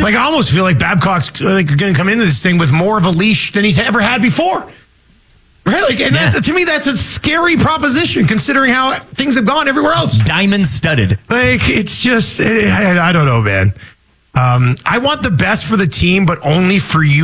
Like, I almost feel like Babcock's going to come into this thing with more of a leash than he's ever had before. Right? Like, and to me, that's a scary proposition considering how things have gone everywhere else. Diamond studded. Like, it's just, I don't know, man. I want the best for the team, but only for you.